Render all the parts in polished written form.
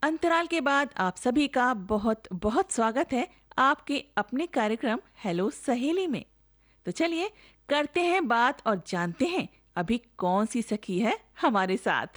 अंतराल के बाद आप सभी का बहुत बहुत स्वागत है आपके अपने कार्यक्रम हेलो सहेली में। तो चलिए करते हैं बात और जानते हैं अभी कौन सी सखी है हमारे साथ।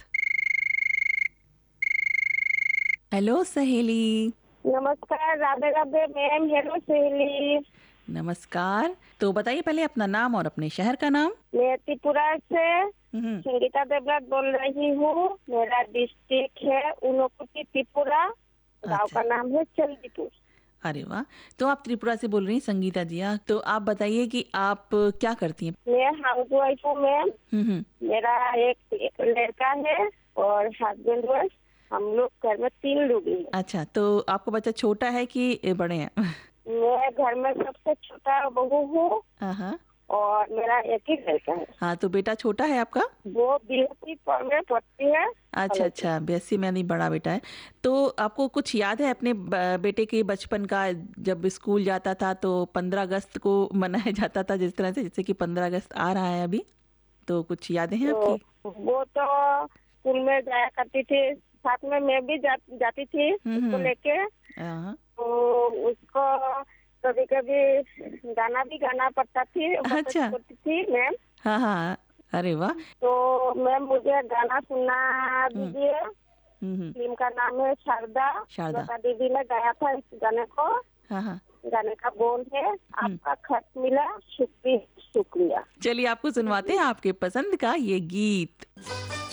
हेलो सहेली। नमस्कार, राधे राधे मैम। हेलो सहेली। नमस्कार। तो बताइए पहले अपना नाम और अपने शहर का नाम। मैं त्रिपुरा से हम्म। संगीता देवराज बोल रही हूँ। मेरा डिस्ट्रिक्ट है ऊनकोटी त्रिपुरा। गांव अच्छा। का नाम है चंदीपुर। अरे वाह। तो आप त्रिपुरा से बोल रही हैं संगीता जी। हाँ, तो आप बताइए कि आप क्या करती हैं। मैं हाउस वाइफ हूँ मैम। हम्म। मेरा एक लड़का है और हस्बैंड वाइफ। हम लोग घर में 3 लोग हैं। अच्छा, तो आपका बच्चा छोटा है कि बड़े हैं? मैं घर में सबसे छोटा बहू हूँ हाँ हाँ। और मेरा एक ही लड़का है। हाँ, तो बेटा छोटा है आपका? वो बीएससी में पढ़ती है अच्छा कॉलेज में। अच्छा, 82 में नहीं, बड़ा बेटा है। तो आपको कुछ याद है अपने बेटे के बचपन का, जब स्कूल जाता था तो 15 अगस्त को मनाया जाता था जिस तरह से, जैसे कि 15 अगस्त आ रहा है अभी, तो कुछ यादें हैं तो आपकी? वो तो स्कूल में जाया करती थी। साथ में मैं भी जाती थी उसको हम्म। लेके। हाँ। तो उसको कभी कभी गाना भी गाना पड़ता थी पसंद अच्छा। करती थी मैम। हाँ हाँ। अरे वाह। तो मैम मुझे गाना सुना हम्म दीजिए। हम्म। फिल्म का नाम है शारदा। शारदा। लता दीदी ने गाया था इस गाने को। हाँ हाँ। गाने का बोल है, हम्म। आपका खत मिला शुक्रिया शुक्रिया। चलिए आपको सुनवाते हैं आपके पसंद का ये गीत।